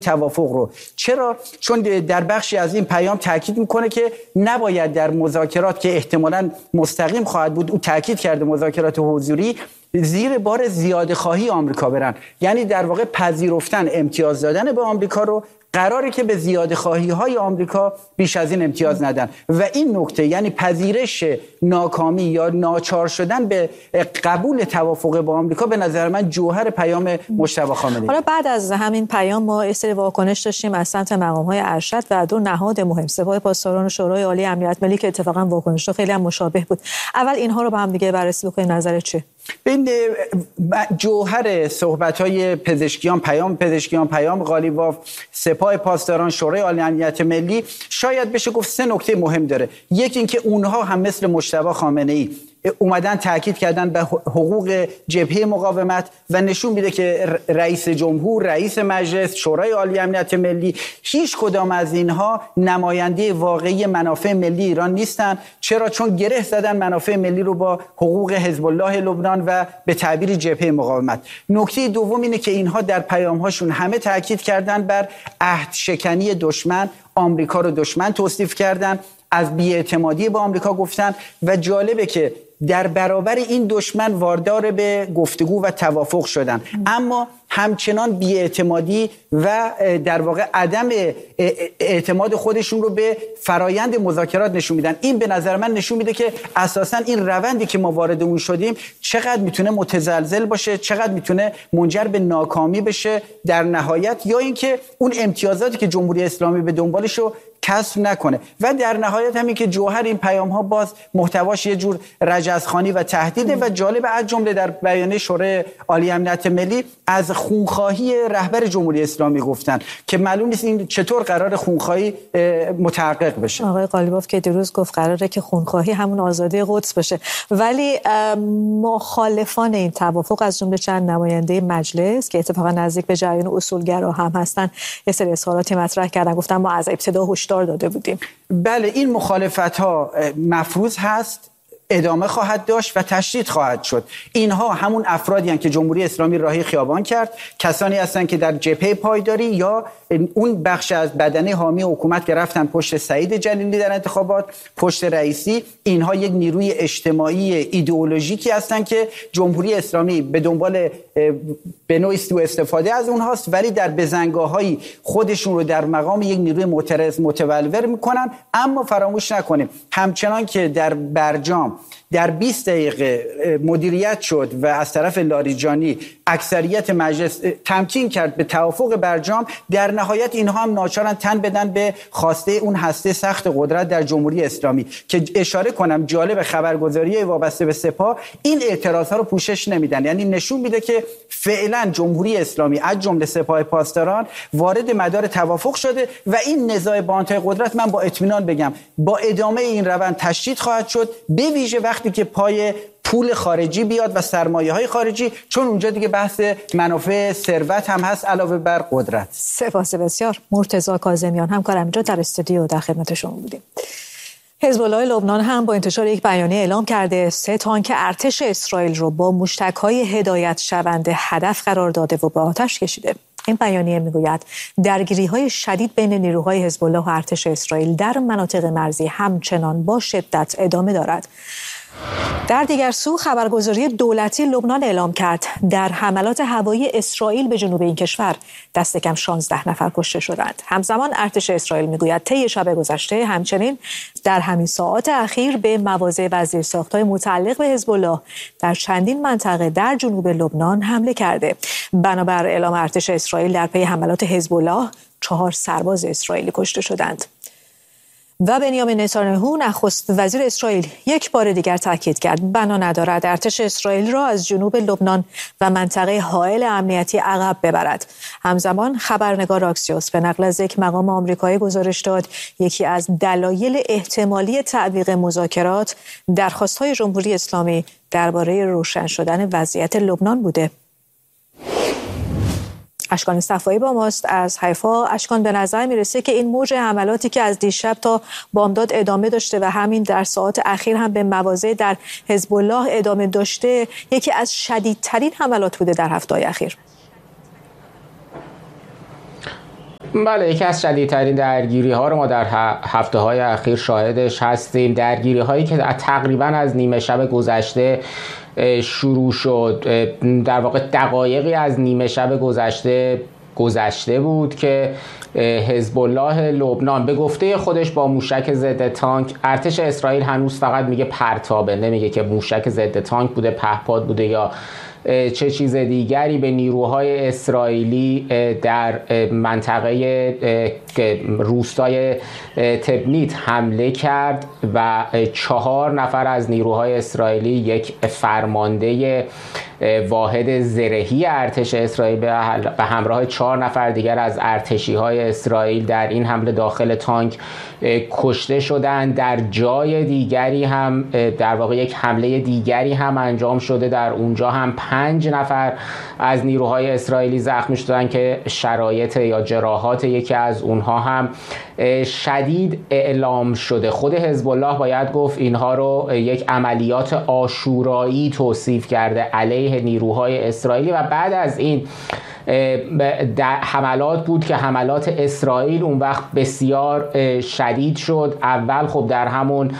توافق رو. چرا؟ چون در بخشی از این پیام تاکید میکنه که نباید در مذاکرات که احتمالاً مستقیم خواهد بود، او تاکید کرده مذاکرات حضوری، زیر بار زیاده خواهی آمریکا برن. یعنی در واقع پذیرفتن امتیاز دادن به آمریکا رو قراره که به زیاده خواهی های آمریکا بیش از این امتیاز ندن. و این نکته، یعنی پذیرش ناکامی یا ناچار شدن به قبول توافق با آمریکا، به نظر من جوهر پیام مجتبی خامنه‌ای. حالا بعد از همین پیام ما یه سری واکنش داشتیم از سمت مقام‌های ارشد و دو نهاد مهم، سپاه پاسداران و شورای عالی امنیت ملی، که اتفاقا واکنش‌ها خیلی هم مشابه بود. اول اینها رو با هم دیگه بررسی بکنیم، نظرت چیه؟ بین جوهر صحبت‌های پزشکیان، پیام قالیباف، سپاه پاسداران، شورای عالی امنیت ملی، شاید بشه گفت سه نکته مهم داره. یکی اینکه اونها هم مثل مجتبی خامنه‌ای اومدن تاکید کردن به حقوق جبهه مقاومت و نشون میده که رئیس جمهور، رئیس مجلس، شورای عالی امنیت ملی، هیچ کدام از اینها نماینده واقعی منافع ملی ایران نیستن. چرا؟ چون گره زدن منافع ملی رو با حقوق حزب الله لبنان و به تعبیر جبهه مقاومت. نکته دوم اینه که اینها در پیام‌هاشون همه تاکید کردن بر عهد شکنی دشمن، آمریکا رو دشمن توصیف کردن، از بی‌اعتمادی با آمریکا گفتن و جالبه که در برابر این دشمن واردار به گفتگو و توافق شدن، اما همچنان بی‌اعتمادی و در واقع عدم اعتماد خودشون رو به فرایند مذاکرات نشون میدن. این به نظر من نشون میده که اساساً این روندی که ما وارد اون شدیم چقدر میتونه متزلزل باشه، چقدر میتونه منجر به ناکامی بشه در نهایت، یا اینکه اون امتیازاتی که جمهوری اسلامی به دنبالش رو کسب نکنه. و در نهایت همین که جوهر این پیام ها باز محتواش یه جور رجزخوانی و تهدیده. و جالب از جمله در بیانیه شورای عالی امنیت ملی از خونخواهی رهبر جمهوری اسلامی گفتن که معلوم نیست این چطور قرار خونخواهی متحقق بشه. آقای قالیباف که دیروز گفت قراره که خونخواهی همون آزادی قدس بشه، ولی مخالفان این توافق از جمله چند نماینده مجلس که اتفاقا نزدیک به جریان اصولگرا هم هستن یه سری اظهاراتی مطرح کردن، گفتن ما از ابتدا هشدار داده بودیم. بله، این مخالفت‌ها مفروض هست، ادامه خواهد داشت و تشدید خواهد شد. اینها همون افرادی هستند که جمهوری اسلامی راهی خیابان کرد، کسانی هستند که در جبهه پایداری یا اون بخش از بدنه حامی حکومت که رفتن پشت سعید جلیلی در انتخابات، پشت رئیسی. اینها یک نیروی اجتماعی ایدئولوژیکی هستند که جمهوری اسلامی به دنبال به نوعی سوء استفاده از اونهاست، ولی در بزنگاه‌های خودشون رو در مقام یک نیروی معترض متولور میکنن. اما فراموش نکنیم همچنان که در برجام در 20 دقیقه مدیریت شد و از طرف لاریجانی اکثریت مجلس تمکین کرد به توافق برجام، در نهایت اینها هم ناچارن تن بدن به خواسته اون هسته سخت قدرت در جمهوری اسلامی که اشاره کنم جالب خبرگزاری وابسته به سپاه این اعتراضها رو پوشش نمیدن. یعنی نشون میده که فعلا جمهوری اسلامی از جمله سپاه پاسداران وارد مدار توافق شده و این نزاع بانتای قدرت، من با اطمینان بگم، با ادامه این روند تشدید خواهد شد، به ویژه وقتی که پای پول خارجی بیاد و سرمایه‌های خارجی، چون اونجا دیگه بحث منافع ثروت هم هست علاوه بر قدرت. سپاس بسیار. مرتضی کاظمیان همکارم اینجا در استودیو در خدمت شما بودیم. حزب الله لبنان هم با انتشار یک بیانیه اعلام کرده 3 تانک ارتش اسرائیل رو با موشک‌های هدایت شونده هدف قرار داده و به آتش کشیده. این بیانیه میگوید درگیری‌های شدید بین نیروهای حزب الله و ارتش اسرائیل در مناطق مرزی همچنان با شدت ادامه دارد. در دیگر سو خبرگزاری دولتی لبنان اعلام کرد در حملات هوایی اسرائیل به جنوب این کشور دست کم 16 نفر کشته شدند. همزمان ارتش اسرائیل میگوید طی شب گذشته همچنین در همین ساعات اخیر به مواضع و زیرساخت‌های متعلق به حزب الله در چندین منطقه در جنوب لبنان حمله کرده. بنابر اعلام ارتش اسرائیل در پی حملات حزب الله 4 سرباز اسرائیلی کشته شدند. و بنیامین نتانیاهو نخست وزیر اسرائیل یک بار دیگر تاکید کرد بنا ندارد ارتش اسرائیل را از جنوب لبنان و منطقه حائل امنیتی عقب ببرد. همزمان خبرنگار آکسیوس به نقل از یک مقام آمریکایی گزارش داد یکی از دلایل احتمالی تعویق مذاکرات درخواست‌های جمهوری اسلامی درباره روشن شدن وضعیت لبنان بوده. اشکان صفایی با ماست از حیفا. اشکان، به نظر میرسه که این موج حملاتی که از دیشب تا بامداد ادامه داشته و همین در ساعات اخیر هم به مواضع در حزب الله ادامه داشته یکی از شدیدترین حملات بوده در هفته‌های اخیر. بله، یکی از شدیدترین درگیری ها رو ما در هفته های اخیر شاهدش هستیم. درگیری هایی که تقریبا از نیمه شب گذشته شروع شد، در واقع دقایقی از نیمه شب گذشته بود که حزب الله لبنان به گفته خودش با موشک ضد تانک، ارتش اسرائیل هنوز فقط میگه پرتابه، نمیگه که موشک ضد تانک بوده، پهپاد بوده یا چه چیز دیگری، به نیروهای اسرائیلی در منطقه روستای تبنیت حمله کرد و 4 نفر از نیروهای اسرائیلی، یک فرمانده واحد زرهی ارتش اسرائیل به همراه 4 نفر دیگر از ارتشی‌های اسرائیل در این حمله داخل تانک کشته شدند. در جای دیگری هم در واقع یک حمله دیگری هم انجام شده، در اونجا هم 5 نفر از نیروهای اسرائیلی زخمی شدند که شرایط یا جراحات یکی از اونها هم شدید اعلام شده. خود حزب الله باید گفت اینها رو یک عملیات عاشورایی توصیف کرده علیه نیروهای اسرائیلی و بعد از این حملات بود که حملات اسرائیل اون وقت بسیار شدید شد. اول خب در همون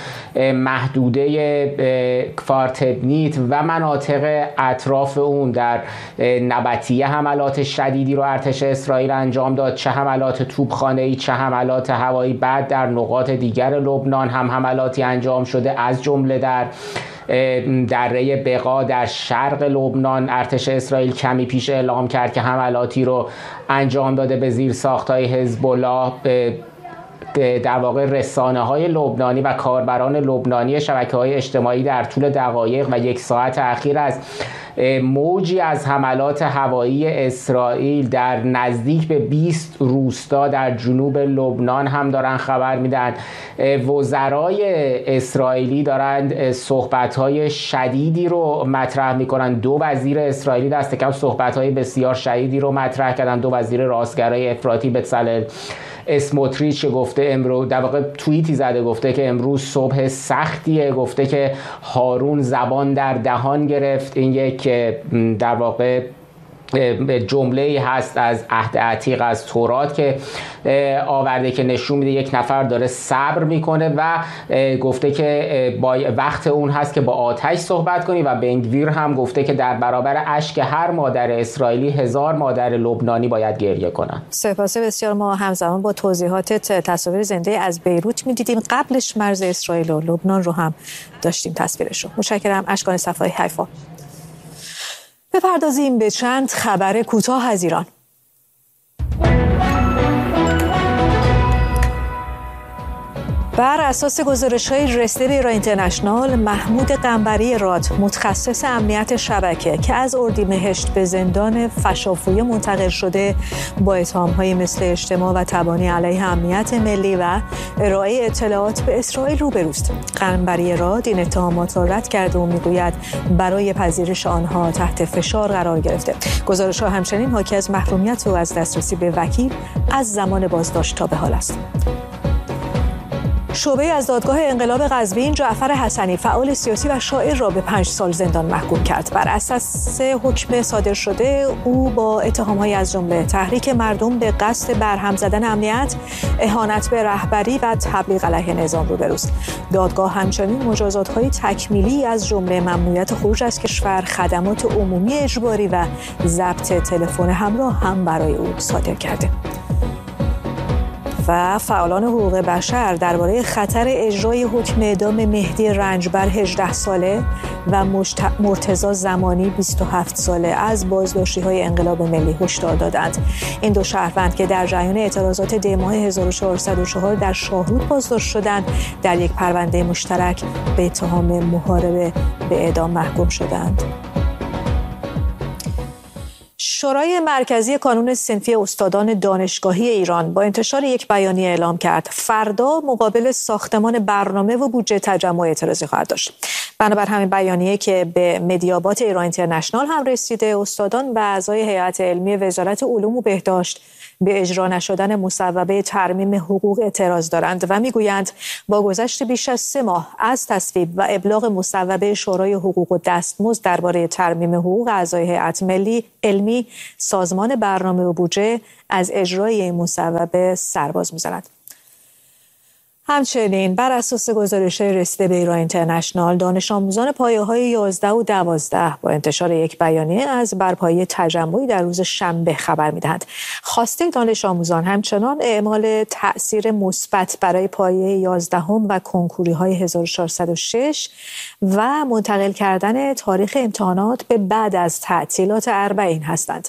محدوده کفار تبنیت و مناطق اطراف اون در نبطیه حملات شدیدی رو ارتش اسرائیل انجام داد، چه حملات توپخانه‌ای چه حملات هوایی. بعد در نقاط دیگر لبنان هم حملاتی انجام شده، از جمله در دره بقا در شرق لبنان ارتش اسرائیل کمی پیش اعلام کرد که حملاتی رو انجام داده به زیرساخت‌های حزب الله. در واقع رسانه‌های لبنانی و کاربران لبنانی شبکه‌های اجتماعی در طول دقایق و 1 ساعت اخیر از موجی از حملات هوایی اسرائیل در نزدیک به 20 روستا در جنوب لبنان هم دارن خبر میدن. وزرای اسرائیلی دارند صحبت‌های شدیدی رو مطرح میکنن. 2 وزیر اسرائیلی دست کم صحبت‌های بسیار شدیدی رو مطرح کردن. 2 وزیر راستگرای افراطی، بצלאل اسموتریچ گفته امروز، در واقع توییتی زده گفته که امروز صبح سختیه، گفته که هارون زبان در دهان گرفت. این یک در واقع جمله‌ای هست از عهد عتیق از تورات که آورده که نشون میده یک نفر داره صبر میکنه و گفته که وقت اون هست که با آتش صحبت کنی و بنگویر هم گفته که در برابر اشک هر مادر اسرائیلی 1000 مادر لبنانی باید گریه کنن. سپاس بسیار. ما همزمان با توضیحاتت تصاویر زنده از بیروت میدیدیم، قبلش مرز اسرائیل و لبنان رو هم داشتیم تصویرش رو. متشکرم اشکان صفایی حیفا. بپردازیم به چند خبر کوتاه از ایران. بر اساس گزارش‌های رسیده به ایران اینترنشنال، محمود قنبری راد، متخصص امنیت شبکه که از اردیبهشت به زندان فشافویه منتقل شده، با اتهام‌هایی مثل اجتماع و تبانی علیه امنیت ملی و ارائه اطلاعات به اسرائیل روبروست. قنبری راد این اتهامات را رد کرده و میگوید برای پذیرش آنها تحت فشار قرار گرفته. گزارش‌ها همچنین حاکی از محرومیت و از دسترسی به وکیل از زمان بازداشت تا به حال است. شعبه از دادگاه انقلاب قزوین جعفر حسنی، فعال سیاسی و شاعر را به 5 سال زندان محکوم کرد. بر اساس حکم صادر شده او با اتهام‌های از جمله تحریک مردم به قصد برهم زدن امنیت، اهانت به رهبری و تبلیغ علیه نظام روبروست. دادگاه همچنین مجازات‌های تکمیلی از جمله ممنوعیت خروج از کشور، خدمات عمومی اجباری و ضبط تلفن همراه هم برای او صادر کرده. و فعالان حقوق بشر درباره خطر اجرای حکم اعدام مهدی رنجبر 18 ساله و مرتضی زمانی 27 ساله از بازداشتی‌های انقلاب ملی هشدار دادند. این 2 شهروند که در جریان اعتراضات دی ماه 1404 در شاهرود بازداشت شدند، در یک پرونده مشترک به اتهام محاربه به اعدام محکوم شدند. شورای مرکزی کانون صنفی استادان دانشگاهی ایران با انتشار یک بیانیه اعلام کرد فردا مقابل ساختمان برنامه و بودجه تجمع اعتراضی خواهد داشت. بنابر همین بیانیه که به مدیابات ایران اینترنشنال هم رسیده، استادان و اعضای هیئت علمی وزارت علوم و بهداشت به اجرا نشدن مصوبه ترمیم حقوق اعتراض دارند و میگویند با گذشت بیش از 3 ماه از تصویب و ابلاغ مصوبه شورای حقوق و دستمزد درباره ترمیم حقوق اعضای هیئت ملی علمی، سازمان برنامه و بودجه از اجرای این مصوبه سرباز می‌زند. همچنین بر اساس گزارش رسیده به ایران اینترنشنال، دانش آموزان پایه‌های 11 و 12 با انتشار یک بیانیه از برپایی تجمعی در روز شنبه خبر می‌دهند. خواسته دانش آموزان همچنان اعمال تأثیر مثبت برای پایه 11 و کنکوری‌های 1406 و منتقل کردن تاریخ امتحانات به بعد از تعطیلات اربعین هستند.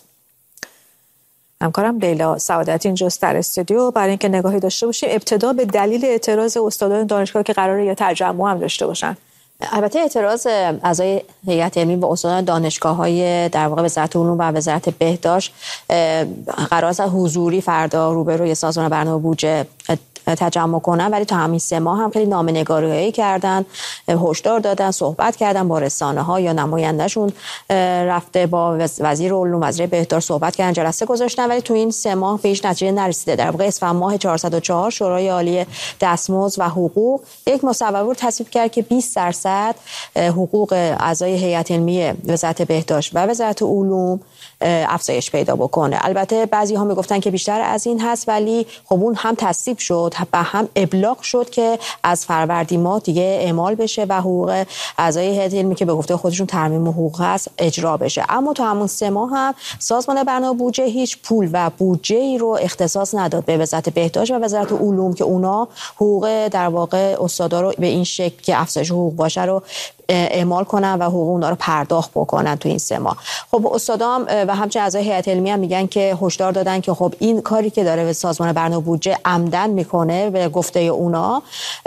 همکارم لیلا سعادتی اینجاست در استودیو برای اینکه نگاهی داشته باشیم. ابتدا به دلیل اعتراض استادان دانشگاه که قراره یه تجمع هم داشته باشن. البته اعتراض اعضای هیئت علمی و استادان دانشگاه‌های در واقع وزارت علوم و وزارت بهداشت قرار است حضوری فردا روبروی سازمان برنامه و بودجه تجمع کنن، ولی تا همین 3 ماه هم خیلی نامه‌نگاری‌هایی کردن، هشدار دادن، صحبت کردن با رسانه‌ها یا نمایندهشون رفته با وزیر علوم، وزیر بهداشت صحبت کردن، جلسه گذاشتن، ولی تو این 3 ماه به هیچ نتیجه نرسیده. در واقع اسفند ماه 404 شورای عالی دستمزد و حقوق یک مصوبه رو تصویب کرد که 20% حقوق اعضای هیئت علمی وزارت بهداشت و وزارت علوم افزایش پیدا بکنه. البته بعضی‌ها میگفتن که بیشتر از این هست، ولی خب اون هم تصویب شد و هم ابلاغ شد که از فروردین ماه دیگه اعمال بشه و حقوق اعضای هیئت علمی که به گفته خودشون ترمیم حقوق هست اجرا بشه. اما تو همون 3 ماه هم سازمان برنامه بودجه هیچ پول و بودجه‌ای رو اختصاص نداد به وزارت بهداشت و وزارت علوم که اونا حقوق در واقع استادا رو به این شکل که افزایش حقوق باشه رو اعمال کنن و حقوق اونا رو پرداخت بکنن تو این 3 ماه. خب استادام و همچنین اعضای هیئت علمی هم میگن که هشدار دادن که خب این کاری که داره به سازمان برنامه بودجه عمدن میکنه، به گفته اونا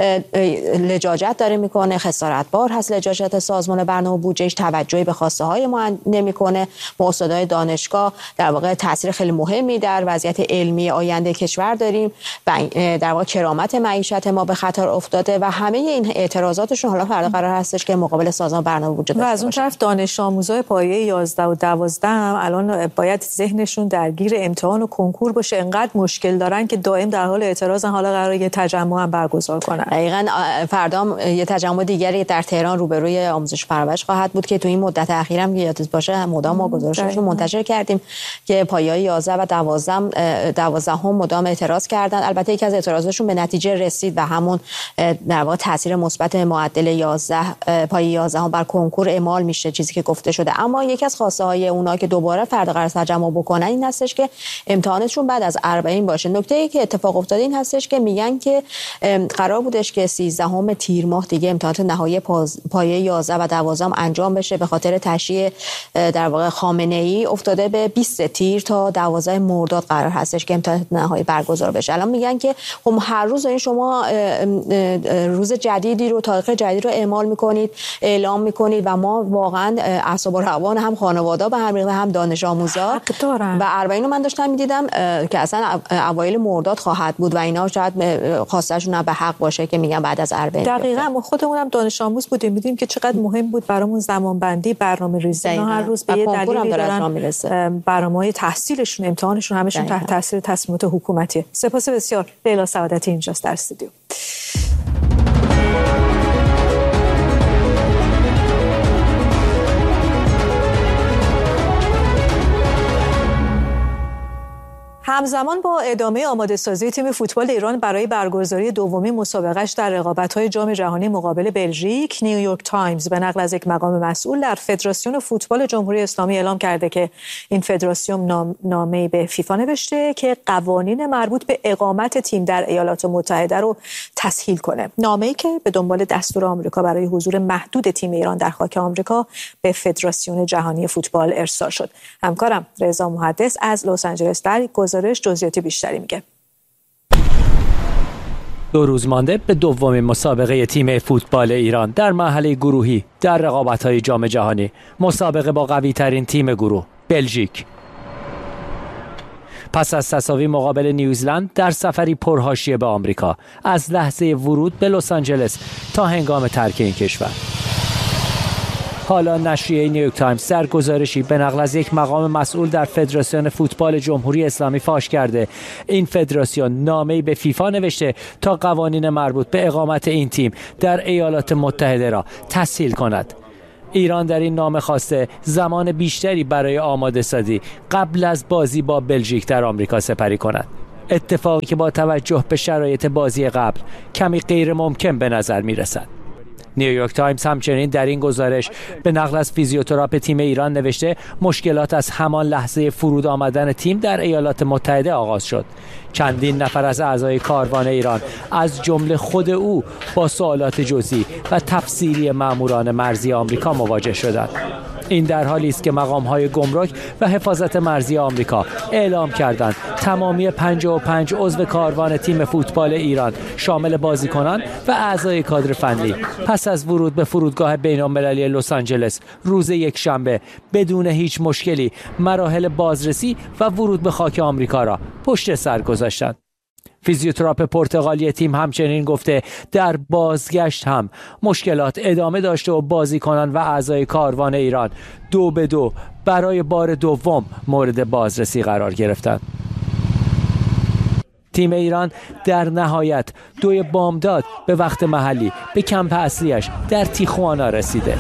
لجاجت داره میکنه، خسارت بار هست لجاجت سازمان برنامه بودجهش، توجهی به خواسته های ما نمیکنه. ما استادای دانشگاه در واقع تاثیر خیلی مهمی در وضعیت علمی آینده کشور داریم و در واقع کرامت معیشت ما به خطر افتاده و همه این اعتراضاتشون حالا فردا قرار هستش که مقابل سازمان برنامه بودجه و از اون طرف دانش آموزای پایه 11 و 12 هم الان باید ذهنشون درگیر امتحان و کنکور باشه، انقدر مشکل دارن که دائم در حال اعتراضن. حالا قراره یه تجمع هم برگزار کنن. دقیقاً فردا یه تجمع دیگری در تهران روبروی آموزش پرورش خواهد بود که تو این مدت اخیر هم یادت باشه مدام ما گزارشاشو منتشر کردیم که پایه‌های 11 و 12 هم مدام اعتراض کردن. البته یکی از اعتراضاتشون به نتیجه رسید و همون در واقع تاثیر مثبت معدل 11 پایه 11 هم بر کنکور اعمال میشه، چیزی که گفته شده. اما یکی از خواسته های اونا که دوباره فردا قرار تجمع بکنن این هستش که امتحانشون بعد از 40 باشه. نکته‌ای که اتفاق افتاده این هستش که میگن که قرار بودش که 13 تیر ماه دیگه امتحانات نهایی پایه 11 و 12 انجام بشه، به خاطر تشییع در واقع خامنه‌ای افتاده به 20 تیر تا 12 مرداد قرار هستش که امتحانات نهایی برگزار بشه. الان میگن که خب هر روز این شما روز جدیدی رو، تاریخ جدید رو اعمال میکنید، اعلام میکنید و ما واقعا اعصاب و روان هم خانواده به هم ریخته، هم دانش آموزا و 40 رو من داشتم میدیدم که اصلا اوایل مرداد خواهد بود و اینا شاید خواستشون به حق باشه که میگن بعد از 40. دقیقاً ما خودمونم دانش آموز بودیم، میدونیم که چقدر مهم بود برامون زمانبندی، برنامه‌ریزی. هر روز به یه دلیلی دارن برنامه‌های تحصیلشون، امتحانشون همشون تحت تاثیر تصمیمات حکومتیه. سپاس بسیار. لیلا سعادتی اینجاست در استودیو. همزمان با ادامه آماده‌سازی تیم فوتبال ایران برای برگزاری دومین مسابقه‌اش در رقابت‌های جام جهانی مقابل بلژیک، نیویورک تایمز به نقل از یک مقام مسئول در فدراسیون فوتبال جمهوری اسلامی اعلام کرده که این فدراسیون نامه‌ای به فیفا نوشته که قوانین مربوط به اقامت تیم در ایالات متحده رو تسهیل کنه. نامه‌ای که به دنبال دستور آمریکا برای حضور محدود تیم ایران در خاک آمریکا به فدراسیون جهانی فوتبال ارسال شد. همکارم رضا محدث از لس آنجلس در جزئیات بیشتری میگه. 2 روز مانده به دومین مسابقه تیم فوتبال ایران در مرحله گروهی در رقابت‌های جام جهانی، مسابقه با قوی‌ترین تیم گروه بلژیک. پس از تساوی مقابل نیوزلند در سفری پرحاشیه به آمریکا، از لحظه ورود به لس آنجلس تا هنگام ترک این کشور، حالا نشریه نیویورک تایمز در گزارشی به نقل از یک مقام مسئول در فدراسیون فوتبال جمهوری اسلامی فاش کرده این فدراسیون نامه‌ای به فیفا نوشته تا قوانین مربوط به اقامت این تیم در ایالات متحده را تسهیل کند. ایران در این نامه خواسته زمان بیشتری برای آماده سازی قبل از بازی با بلژیک در آمریکا سپری کند. اتفاقی که با توجه به شرایط بازی قبل کمی غیر ممکن به نظر می رسد. نیویورک تایمز همچنین در این گزارش به نقل از فیزیوتراپ تیم ایران نوشته مشکلات از همان لحظه فرود آمدن تیم در ایالات متحده آغاز شد. چندین نفر از اعضای کاروان ایران از جمله خود او با سوالات جزئی و تفسیری ماموران مرزی آمریکا مواجه شدند. این در حالی است که مقام‌های گمرک و حفاظت مرزی آمریکا اعلام کردند تمامی 55 عضو کاروان تیم فوتبال ایران شامل بازیکنان و اعضای کادر فنی پس از ورود به فرودگاه بین‌المللی لس آنجلس روز یکشنبه بدون هیچ مشکلی مراحل بازرسی و ورود به خاک آمریکا را پشت سر گذاشتند. فیزیوتراپ پرتغالی تیم همچنین گفته در بازگشت هم مشکلات ادامه داشته و بازیکنان و اعضای کاروان ایران 2-2 برای بار دوم مورد بازرسی قرار گرفتند. تیم ایران در نهایت 2 بامداد به وقت محلی به کمپ اصلیش در تیخوانا رسیده.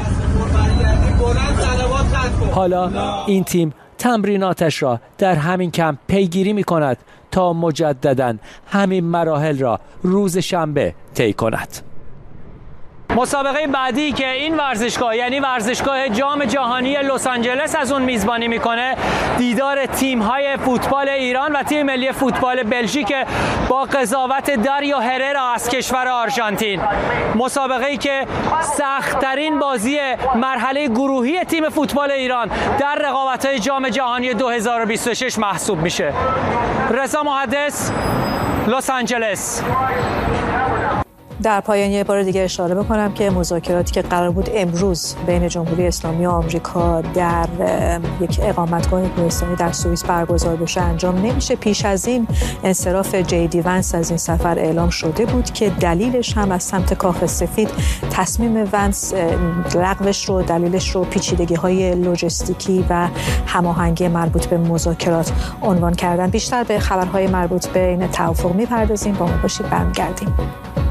حالا این تیم تمریناتش را در همین کمپ پیگیری می کند تا مجدداً همین مراحل را روز شنبه طی کند. مسابقه بعدی که این ورزشگاه یعنی ورزشگاه جام جهانی لس آنجلس از اون میزبانی میکنه دیدار تیم‌های فوتبال ایران و تیم ملی فوتبال بلژیک با قضاوت داریو هررا از کشور آرژانتین. مسابقه‌ای که سخت‌ترین بازی مرحله گروهی تیم فوتبال ایران در رقابت‌های جام جهانی 2026 محسوب میشه. رضا محدث، لس آنجلس. در پایان یه بار دیگه اشاره بکنم که مذاکراتی که قرار بود امروز بین جمهوری اسلامی و آمریکا در یک اقامتگاه کوهستانی در سوئیس برگزار بشه انجام نمیشه. پیش از این انصراف JD ونس از این سفر اعلام شده بود که دلیلش هم از سمت کاخ سفید تصمیم ونس لغوش رو دلیلش رو پیچیدگی‌های لوجستیکی و هماهنگی مربوط به مذاکرات عنوان کردن. بیشتر به خبرهای مربوط به این توافق میپردازیم. با ما باشید، برمیگردیم.